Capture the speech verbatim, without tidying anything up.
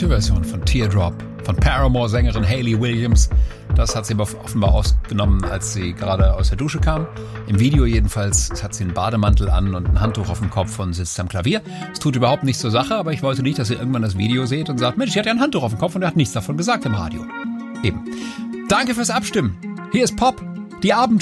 zweite Version von Teardrop von Paramore-Sängerin Hayley Williams. Das hat sie offenbar ausgenommen, als sie gerade aus der Dusche kam. Im Video jedenfalls hat sie einen Bademantel an und ein Handtuch auf dem Kopf und sitzt am Klavier. Es tut überhaupt nichts zur Sache, aber ich wollte nicht, dass ihr irgendwann das Video seht und sagt, Mensch, sie hat ja ein Handtuch auf dem Kopf und er hat nichts davon gesagt im Radio. Eben. Danke fürs Abstimmen. Hier ist Pop, die Abend